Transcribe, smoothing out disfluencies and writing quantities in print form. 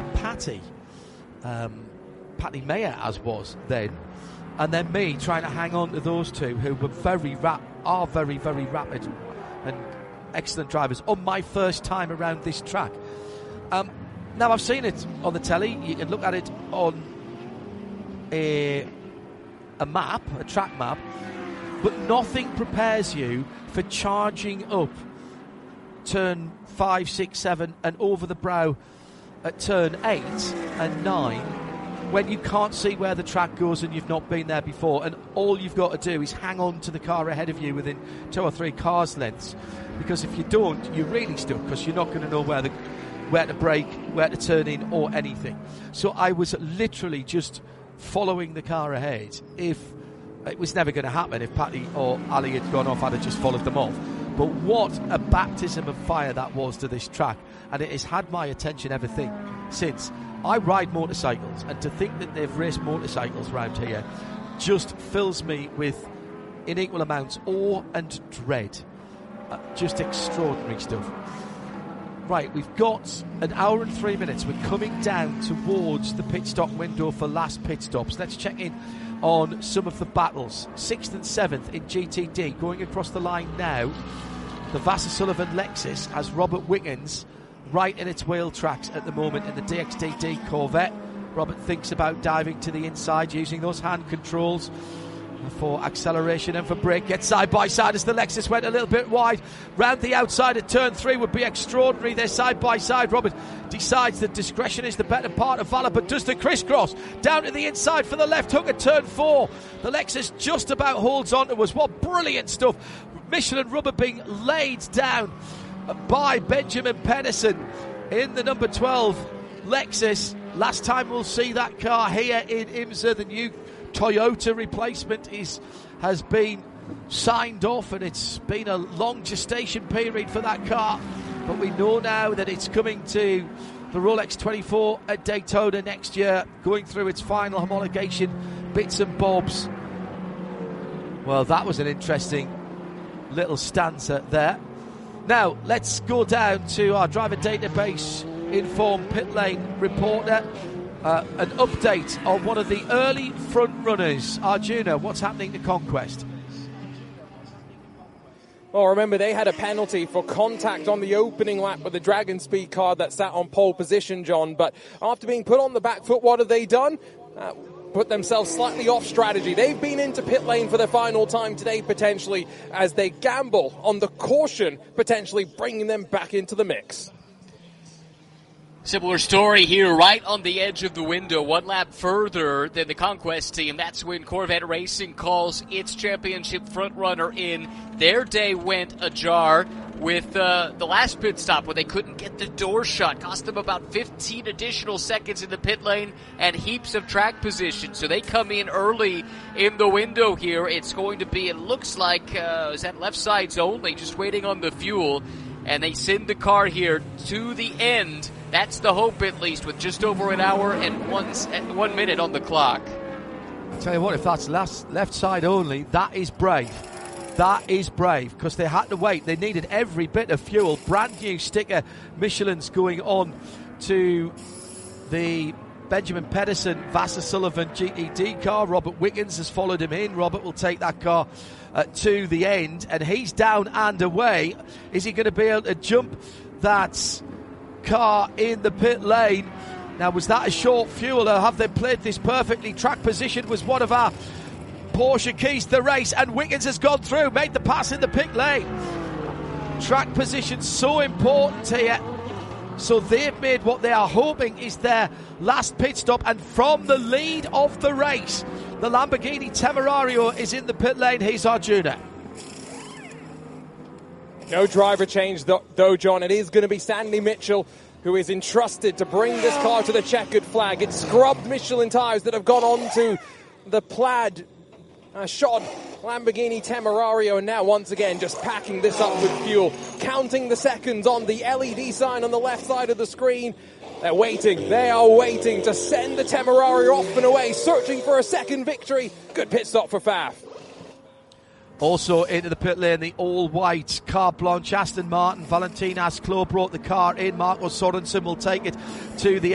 Patty Mayer as was then, and then me trying to hang on to those two who were very, very rapid and excellent drivers on my first time around this track. Now, I've seen it on the telly. You can look at it on a map, a track map, but nothing prepares you for charging up turn 5, 6, 7 and over the brow at turn 8 and 9 when you can't see where the track goes and you've not been there before, and all you've got to do is hang on to the car ahead of you within 2 or 3 cars lengths, because if you don't, you're really stuck, because you're not going to know where to brake, where to turn in or anything. So I was literally just following the car ahead. If it was never going to happen, if Patty or Ali had gone off, I'd have just followed them off. But what a baptism of fire that was to this track, and it has had my attention ever since. I ride motorcycles, and to think that they've raced motorcycles around here just fills me with, in equal amounts, awe and dread. Just extraordinary stuff. Right, we've got an hour and 3 minutes. We're coming down towards the pit stop window for last pit stops. Let's check in on some of the battles. 6th and 7th in GTD. Going across the line now, the Vassar Sullivan Lexus has Robert Wiggins right in its wheel tracks at the moment in the DXDD Corvette. Robert thinks about diving to the inside using those hand controls for acceleration and for brake. Gets side by side as the Lexus went a little bit wide. Round the outside at turn 3 would be extraordinary. They're side by side. Robert decides that discretion is the better part of valour, but does the crisscross down to the inside for the left hook at turn 4. The Lexus just about holds on to us. What brilliant stuff. Michelin rubber being laid down by Benjamin Pedersen in the number 12 Lexus. Last time we'll see that car here in IMSA. The new Toyota replacement has been signed off, and it's been a long gestation period for that car, but we know now that it's coming to the Rolex 24 at Daytona next year, going through its final homologation bits and bobs. Well, that was an interesting little stanza there. Now let's go down to our driver database informed pit lane reporter. An update on one of the early front runners. Arjuna, what's happening to Conquest? Well, remember, they had a penalty for contact on the opening lap with the Dragon Speed car that sat on pole position, John. But after being put on the back foot, what have they done? Put themselves slightly off strategy. They've been into pit lane for the final time today, potentially, as they gamble on the caution, potentially bringing them back into the mix. Similar story here, right on the edge of the window, one lap further than the Conquest team. That's when Corvette Racing calls its championship front runner in. Their day went ajar with the last pit stop where they couldn't get the door shut. Cost them about 15 additional seconds in the pit lane and heaps of track position. So they come in early in the window here. It's going to be, it looks like, is that left sides only, just waiting on the fuel. And they send the car here to the end. That's the hope, at least, with just over an hour and 1 minute on the clock. I'll tell you what, if that's left side only, that is brave. That is brave, because they had to wait. They needed every bit of fuel. Brand new sticker Michelin's going on to the Benjamin Pedersen Vassar Sullivan GTD car. Robert Wiggins has followed him in. Robert will take that car to the end, and he's down and away. Is he going to be able to jump that car in the pit lane? Now, was that a short fuel, or have they played this perfectly? Track position was one of our Porsche keys to the race, and Wiggins has gone through, made the pass in the pit lane. Track position so important here. So they've made what they are hoping is their last pit stop, and from the lead of the race, the Lamborghini Temerario is in the pit lane. Here's Arjuna. No driver change though, John. It is going to be Sandy Mitchell who is entrusted to bring this car to the checkered flag. It's scrubbed Michelin tyres that have gone on to the plaid shod Lamborghini Temerario, and now once again just packing this up with fuel, counting the seconds on the LED sign on the left side of the screen. They are waiting to send the Temerario off and away, searching for a second victory. Good pit stop for Faf. Also into the pit lane, the all-white Carte Blanche Aston Martin. Valentin Asclo brought the car in. Marco Sorensen will take it to the